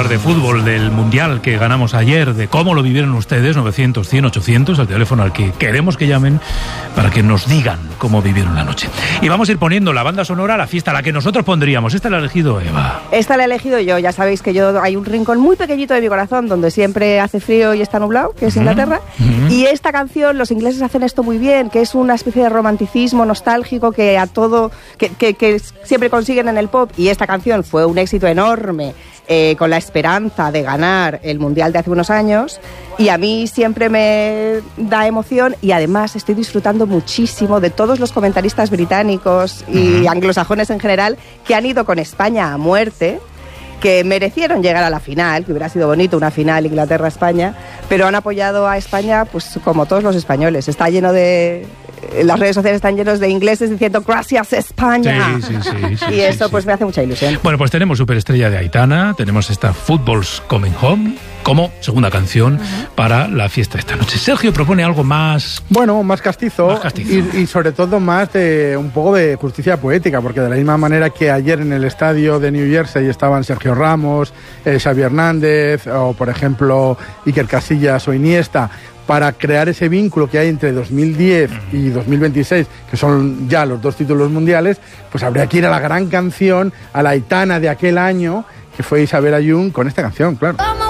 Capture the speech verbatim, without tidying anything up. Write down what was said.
hablar de fútbol, del Mundial que ganamos ayer, de cómo lo vivieron ustedes, novecientos, cien, ochocientos, el teléfono al que queremos que llamen para que nos digan cómo vivieron la noche. Y vamos a ir poniendo la banda sonora a la fiesta, la que nosotros pondríamos. Esta la ha elegido Eva. Esta la he elegido yo. Ya sabéis que yo hay un rincón muy pequeñito de mi corazón donde siempre hace frío y está nublado, que es uh-huh. Inglaterra. Uh-huh. Y esta canción, los ingleses hacen esto muy bien, que es una especie de romanticismo nostálgico que a todo, que, que, que siempre consiguen en el pop. Y esta canción fue un éxito enorme, eh, con la esperanza de ganar el Mundial de hace unos años. Y a mí siempre me da emoción y además estoy disfrutando muchísimo de todos los comentaristas británicos y uh-huh. anglosajones en general que han ido con España a muerte, que merecieron llegar a la final, que hubiera sido bonito una final Inglaterra-España, pero han apoyado a España pues como todos los españoles. Está lleno de... Las redes sociales están llenos de ingleses diciendo gracias España. Sí, sí, sí, sí, y eso sí, pues sí. me hace mucha ilusión. Bueno, pues tenemos Superestrella de Aitana, tenemos esta Football's Coming Home como segunda canción uh-huh. para la fiesta de esta noche. Sergio propone algo más... Bueno, más castizo, más castizo. Y, y sobre todo más de un poco de justicia poética, porque de la misma manera que ayer en el estadio de New Jersey estaban Sergio Ramos, eh, Xavi Hernández o por ejemplo Iker Casillas o Iniesta, para crear ese vínculo que hay entre dos mil diez y dos mil veintiséis, que son ya los dos títulos mundiales, pues habría que ir a la gran canción, a la Aitana de aquel año, que fue Isabel Ayun, con esta canción, claro.